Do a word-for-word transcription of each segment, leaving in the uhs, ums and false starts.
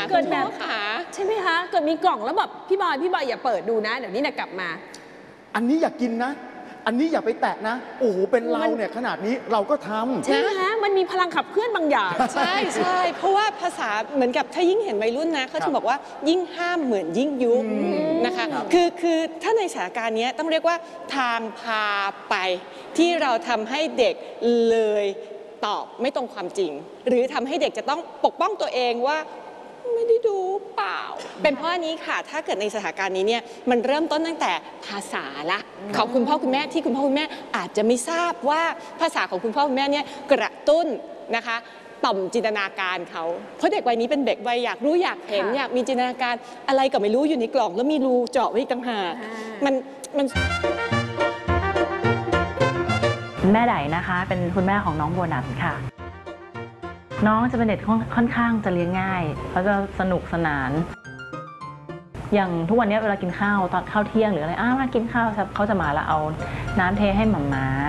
เกิดแบบใช่ไหมคะเกิดมีกล่องแล้วแบบพี่บอยพี่บอยอย่าเปิดดูนะเดี๋ยวนี้เนี่ยกลับมาอันนี้อยากกินนะอันนี้อย่าไปแตะนะโอ้โหเป็นเราเนี่ยขนาดนี้เราก็ทำใช่ไหมคะมันมีพลังขับเคลื่อนบางอย่างใช่ใช่เพราะว่าภาษาเหมือนกับถ้ายิ่งเห็นวัยรุ่นนะเขาจะบอกว่ายิ่งห้ามเหมือนยิ่งยุนะคะคือคือถ้าในสถานการณ์นี้ต้องเรียกว่าทางพาไปที่เราทำให้เด็กเลยตอบไม่ตรงความจริงหรือทำให้เด็กจะต้องปกป้องตัวเองว่าไม่ได้ดูเปล่าเป็นเพราะนี้ค่ะถ้าเกิดในสถานการณ์นี้เนี่ยมันเริ่มต้นตั้งแต่ภาษาละของคุณพ่อคุณแม่ที่คุณพ่อคุณแม่อาจจะไม่ทราบว่าภาษาของคุณพ่อคุณแม่เนี่ยกระตุ้นนะคะต่อมจินตนาการเขาเพราะเด็กวัยนี้เป็นเด็กวัยอยากรู้อยากเห็นอยากมีจินตนาการอะไรก็ไม่รู้อยู่ในกล่องแล้วมีรูเจาะไว้อีกต่างหากมันมันแม่ไดนะคะเป็นคุณแม่ของน้องโบนัสค่ะน้องจะเป็นเด็กค่อนข้างจะเลี้ยงง่ายเขาจะสนุกสนานอย่างทุกวันนี้เวลากินข้าวตอนข้าวเที่ยงหรืออะไรอ้ามากินข้าวเขาจะมาแล้วเอาน้ำเทให้หม่าม้า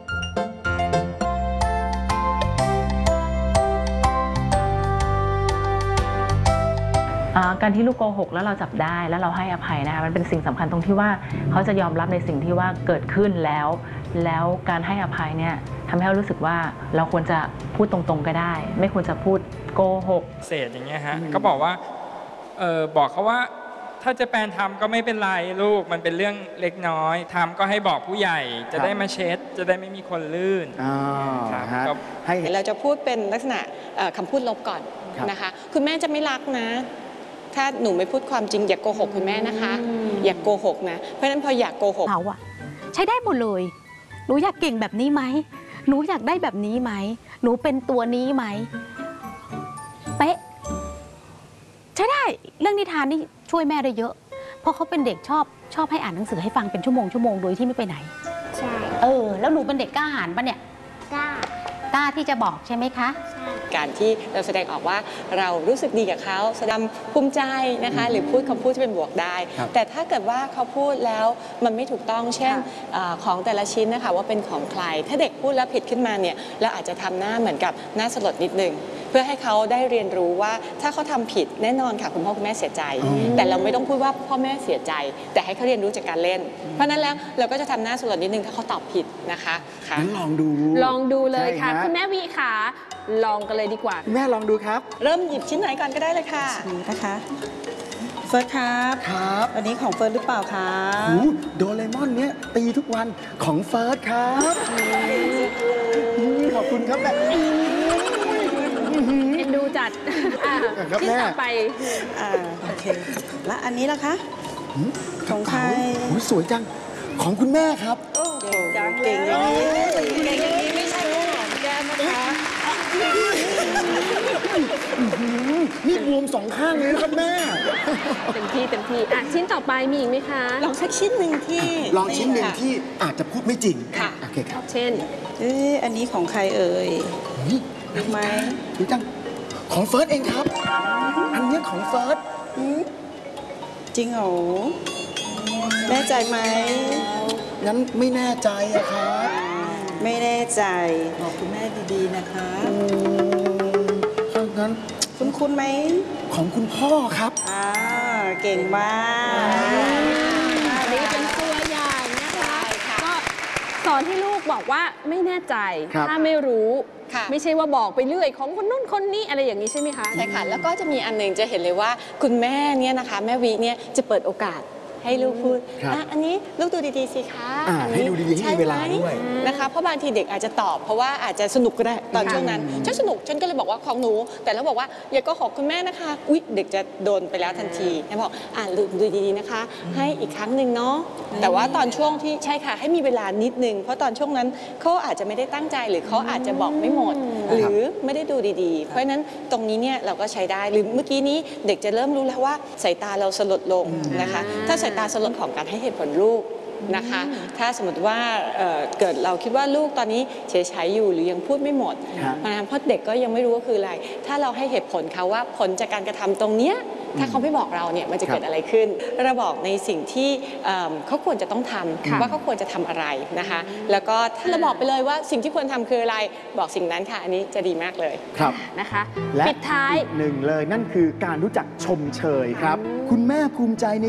การที่ลูกโกหกแล้วเราจับได้แล้วเราให้อภัยนะคะมันเป็นสิ่งสำคัญตรงที่ว่าเขาจะยอมรับในสิ่งที่ว่าเกิดขึ้นแล้วแล้วการให้อภัยเนี่ยทำให้เขารู้สึกว่าเราควรจะพูดตรงๆก็ได้ไม่ควรจะพูดโกหกเศษอย่างเงี้ยฮะก็บอกว่าเออบอกเขาว่าถ้าจะแปลนทำก็ไม่เป็นไรลูกมันเป็นเรื่องเล็กน้อยทำก็ให้บอกผู้ใหญ่จะได้มาเช็ดจะได้ไม่มีคนลื่นครับให้เราจะพูดเป็นลักษณะคำพูดลบก่อนนะคะคุณแม่จะไม่รักนะถ้าหนูไม่พูดความจริงอย่าโกหกคุณแม่นะคะอย่าโกหกนะเพราะฉะนั้นพออยากโกหกเราอะใช้ได้หมดเลยหนูอยากเก่งแบบนี้ไหมหนูอยากได้แบบนี้ไหมหนูเป็นตัวนี้ไหมเป๊ะใช้ได้เรื่องนิทานนี่ช่วยแม่ได้เยอะเพราะเขาเป็นเด็กชอบชอบให้อ่านหนังสือให้ฟังเป็นชั่วโมงชั่วโมงโดยที่ไม่ไปไหนใช่เออแล้วหนูเป็นเด็กกล้าหาญปะเนี่ยกล้ากล้าที่จะบอกใช่ไหมคะการที่เราแสดงออกว่าเรารู้สึกดีกับเขาแสดงภูมิใจนะคะหรือพูดคำพูดที่เป็นบวกได้แต่ถ้าเกิดว่าเขาพูดแล้วมันไม่ถูกต้องเช่นของแต่ละชิ้นนะคะว่าเป็นของใครถ้าเด็กพูดแล้วผิดขึ้นมาเนี่ยเราอาจจะทำหน้าเหมือนกับหน้าสลดนิดนึงเพื่อให้เขาได้เรียนรู้ว่าถ้าเขาทำผิดแน่นอนค่ะคุณพ่อคุณแม่เสียใจแต่เราไม่ต้องพูดว่าพ่อแม่เสียใจแต่ให้เขาเรียนรู้จากการเล่นเพราะนั้นแล้วเราก็จะทำหน้าสลดนิดนึงถ้าเขาตอบผิดนะคะงั้นลองดูลองดูเลยค่ะคุณแม่วีค่ะลองกันเลยดีกว่าแม่ลองดูครับเริ่มหยิบชิ้นไหนก่อนก็ได้เลยค่ะนี่นะคะเฟิร์สครับครับอันนี้ของเฟิร์สหรือเปล่าครับโดเรมอนเนี้ยตีทุกวันของเฟิร์สครับขอบคุณครับแม่เอ็นดูจัดครับแม่ไปโอเคและอันนี้ล่ะคะของใครสวยจังของคุณแม่ครับเก่งจังเก่งอย่างนี้เก่งอย่างนี้ไม่ใช่ของแก้มนะคะนี่บวมสองข้างเลยนะครับแม่เต็มที่เต็มที่อ่ะชิ้นต่อไปมีอีกไหมคะลองสักชิ้นหนึ่งที่ลองชิ้นหนึ่งที่อาจจะพูดไม่จริงค่ะโอเคครับเช่นเอออันนี้ของใครเอ่ยรู้ไหมรู้จังของเฟิร์สเองครับอันนี้ของเฟิร์สจริงเหรอแน่ใจไหมงั้นไม่แน่ใจอะครับไม่แน่ใจบอกคุณแม่ดีๆนะคะงั้นคุณคุณไหมของคุณพ่อครับอ่าเก่งมากนี่เป็นตัวอย่างนะคะก็สอนให้ลูกบอกว่าไม่แน่ใจถ้าไม่รู้ไม่ใช่ว่าบอกไปเรื่อยของคนนู้นคนนี้อะไรอย่างนี้ใช่ไหมคะใช่ค่ะแล้วก็จะมีอันหนึ่งจะเห็นเลยว่าคุณแม่เนี่ยนะคะแม่วิเนี่ยจะเปิดโอกาสให้ลูกพูดอันนี้ลูกดูดีๆสิคะให้ดูดีๆให้มีเวลาด้วยนะคะเพราะบางทีเด็กอาจจะตอบเพราะว่าอาจจะสนุกก็ได้ตอนช่วงนั้นฉันสนุกฉันก็เลยบอกว่าของหนูแต่แล้วบอกว่าอย่าก็ขอคุณแม่นะคะอุ๊ยเด็กจะโดนไปแล้วทันทีแม่บอกอ่านดูดีๆนะคะให้อีกครั้งหนึ่งเนาะแต่ว่าตอนช่วงที่ใช่ค่ะให้มีเวลานิดนึงเพราะตอนช่วงนั้นเขาอาจจะไม่ได้ตั้งใจหรือเขาอาจจะบอกไม่หมดหรือไม่ได้ดูดีๆเพราะฉะนั้นตรงนี้เนี่ยเราก็ใช้ได้หรือเมื่อกี้นี้เด็กจะเริ่มรู้แล้วว่าสายตาเราสลดลงนะคะถ้าสายตาสลดของการให้เหตุผลลูกนะคะถ้าสมมติว่า เ, เกิดเราคิดว่าลูกตอนนี้เฉยๆอยู่หรือยังพูดไม่หมดเพราะเด็กก็ยังไม่รู้ว่าคืออะไรถ้าเราให้เหตุผลเขาว่าผลจากการกระทำตรงเนี้ยถ้าเขาไม่บอกเราเนี่ยมันจะเกิดอะไรขึ้นเราบอกในสิ่งที่เอิ่มเขาควรจะต้องทำว่าเขาควรจะทำอะไรนะคะแล้วก็ถ้าเราบอกไปเลยว่าสิ่งที่ควรทำคืออะไรบอกสิ่งนั้นค่ะอันนี้จะดีมากเลยครับนะคะและปิดท้ายอีกหนึ่งเลยนั่นคือการรู้จักชมเชยครับ คุณแม่ภูมิใจใน